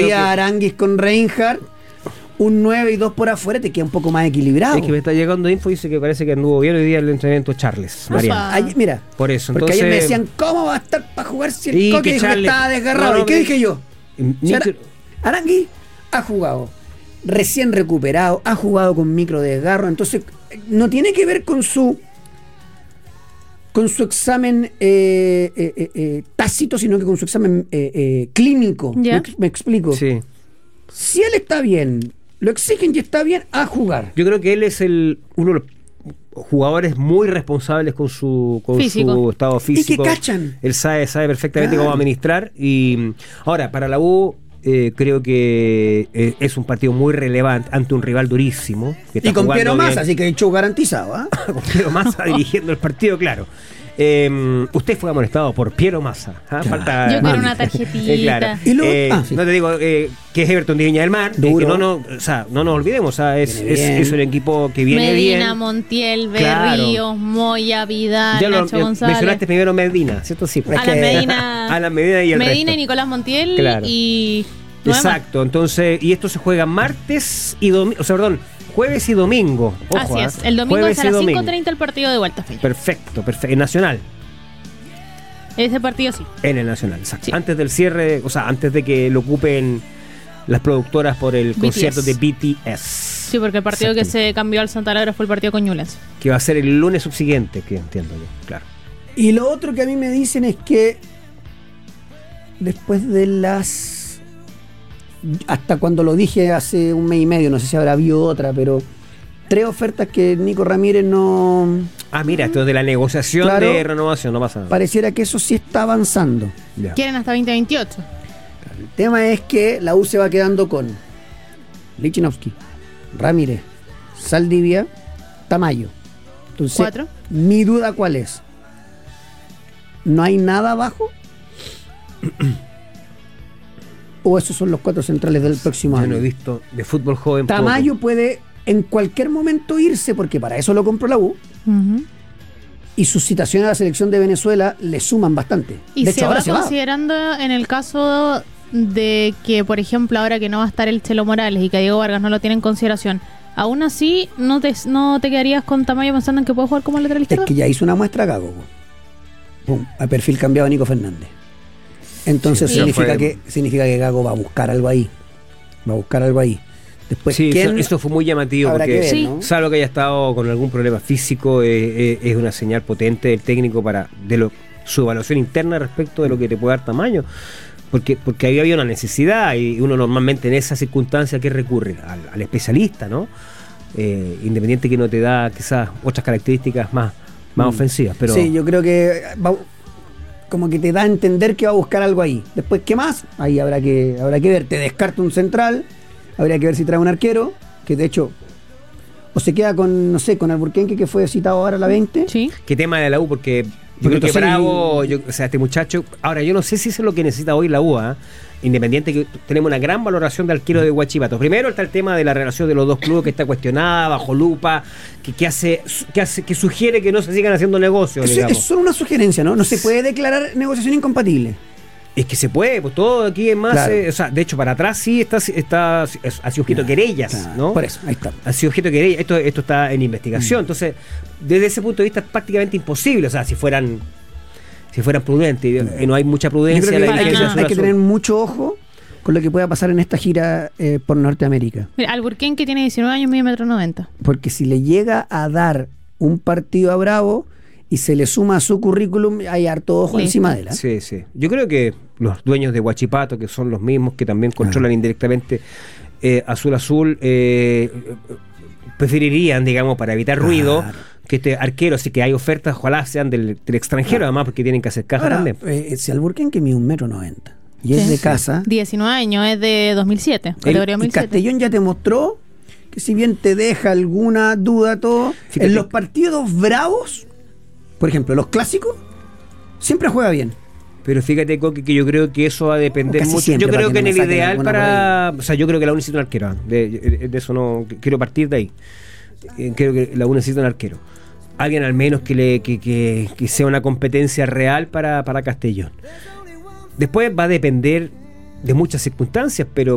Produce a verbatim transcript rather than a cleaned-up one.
que... a Aranguis con Reinhardt, un nueve y dos por afuera, te queda un poco más equilibrado. Es que me está llegando info, dice que parece que anduvo bien hoy día el entrenamiento Charles, Mariano. Ayer, mira, por eso, porque entonces... ayer me decían, ¿cómo va a estar para jugar si el Y Coque que dijo Charles- que estaba desgarrado? No, no, ¿Y qué que- dije yo? Ni- O sea, Aranguis ha jugado, recién recuperado, ha jugado con micro desgarro, entonces no tiene que ver con su con su examen eh, eh, eh, eh, tácito, sino que con su examen eh, eh, clínico. Ya. ¿Me, ex- me explico? Sí. Si él está bien, lo exigen y está bien, a jugar. Yo creo que él es el uno de los jugadores muy responsables con su con Físico. su estado físico. Y que cachan. Él sabe, sabe perfectamente Claro. cómo administrar. Y ahora, para la U, eh, creo que eh, es un partido muy relevante ante un rival durísimo. Que está Y con jugando Piero bien. Massa, así que he hecho garantizado. ¿Ah? Con Piero Massa dirigiendo el partido, claro. Eh, usted fue amonestado por Piero Massa. ¿ah? Claro. Falta Yo quiero una tarjetita. Eh, claro. Y luego- Eh, ah, sí. No te digo eh, que es Everton de Viña del Mar. Duro. eh, que no, no, o sea, no nos olvidemos. O sea, es, Viene es, bien. es un equipo que viene Medina, bien. Montiel, Claro. Berríos, Moya, Vidal, Ya lo Nacho eh, González. mencionaste primero Medina, ¿cierto? Sí. pues. Es Alan que- Medina, Alan Medina y el Medina resto. y Nicolás Montiel Claro. y nueve más. Exacto, entonces, y esto se juega martes y domingo, o sea, perdón, jueves y domingo. Ojo, Así ¿ah? es, el domingo Jueves es a y las domingo. cinco treinta el partido de vuelta, Feli. Perfecto, perfecto. En Nacional. Ese partido sí. En el Nacional, exacto. Sí. Antes del cierre, o sea, antes de que lo ocupen las productoras por el B T S. concierto de B T S. Sí, porque el partido que Exactamente. se cambió al Santa Laura fue el partido con Ñublense. Que va a ser el lunes subsiguiente, que entiendo yo, claro. Y lo otro que a mí me dicen es que después de las... Hasta cuando lo dije hace un mes y medio, no sé si habrá habido otra, pero tres ofertas que Nico Ramírez no... Ah, mira, esto es de la negociación Claro. de renovación, no pasa nada. Pareciera que eso sí está avanzando. Ya. Quieren hasta veinte veintiocho. El tema es que la U se va quedando con Lichnowsky, Ramírez, Saldivia, Tamayo. Entonces, Cuatro. mi duda cuál es. ¿No hay nada abajo? ¿O esos son los cuatro centrales del próximo Yo año? no he visto de fútbol joven. Tamayo poco. puede en cualquier momento irse, porque para eso lo compró la U, Ujú. y sus citaciones a la selección de Venezuela le suman bastante. Y de se hecho, va ahora se va. considerando en el caso de que, por ejemplo, ahora que no va a estar el Chelo Morales y que a Diego Vargas no lo tiene en consideración, aún así, ¿no te, no te quedarías con Tamayo pensando en que puede jugar como lateral Es izquierdo? que ya hizo una muestra Gago. Pum, a perfil cambiado a Nico Fernández. Entonces Sí, significa, fue- que, significa que Gago va a buscar algo ahí. Va a buscar algo ahí. Después, Sí, ¿quién? eso, eso fue muy llamativo Habrá porque que ver, Sí. ¿no? salvo que haya estado con algún problema físico, eh, eh, es una señal potente del técnico para de lo, su evaluación interna respecto de lo que te puede dar Tamayo. Porque, porque ahí había una necesidad y uno normalmente en esas circunstancias que recurre al, al especialista, ¿no? Eh, independiente que no te da quizás otras características más, más Mm. ofensivas. Pero Sí, yo creo que va- como que te da a entender que va a buscar algo ahí. Después, ¿qué más? Ahí habrá que, habrá que ver. Te descarta un central, habría que ver si trae un arquero, que de hecho, o se queda con, no sé, con Alburquenque, que fue citado ahora a la veinte. Sí. qué tema de la U, porque yo Porque creo que entonces- Bravo, yo- o sea, este muchacho, ahora yo no sé si eso es lo que necesita hoy la U, ¿ah? Independiente que tenemos una gran valoración de arquero de Huachipato. Primero está el tema de la relación de los dos clubes que está cuestionada, bajo lupa, que, que hace, que hace, que sugiere que no se sigan haciendo negocios, Eso digamos. es solo una sugerencia, ¿no? No se puede declarar negociación incompatible. Es que se puede, pues todo aquí es más, Claro. eh, o sea, de hecho para atrás sí está, está es- ha sido objeto de querellas, Claro, ¿no? Por eso, ahí está. Ha sido objeto de querellas, esto, esto está en Mm. investigación, entonces desde ese punto de vista es prácticamente imposible, o sea, si fueran si fueran prudentes, y no hay mucha Yo prudencia creo en que la Para hay, que, dirigencia nada. del hay que Azul. tener mucho ojo con lo que pueda pasar en esta gira eh, por Norteamérica. Mira, Alburquenque tiene diecinueve años, mide metro noventa. Porque si le llega a dar un partido a Bravo y se le suma a su currículum, hay harto ojo Listo. encima de él. ¿eh? Sí, sí. Yo creo que los dueños de Huachipato, que son los mismos que también controlan indirectamente eh, Azul Azul, eh, preferirían, digamos, para evitar ruido, Claro. que este arquero, así que hay ofertas, ojalá sean del, del extranjero, además, porque tienen que hacer caja Ahora, también. eh, si Alburquenque mide un metro noventa y es Sí. de casa, diecinueve años, es de dos mil siete, el- categoría y dos mil siete. Castellón ya te mostró que si bien te deja alguna duda todo, Fíjate. en los partidos bravos, por ejemplo, los clásicos, siempre juega bien. Pero fíjate, Coque, que yo creo que eso va a depender Casi mucho. siempre, Yo para creo que que no en me el saquen ideal alguna para. O sea, yo creo que la U necesita un arquero. ¿ah? De, de eso no. Quiero partir de ahí. Eh, Creo que la U necesita un arquero. Alguien al menos que, le, que, que, que sea una competencia real para, para Castellón. Después va a depender de muchas circunstancias, pero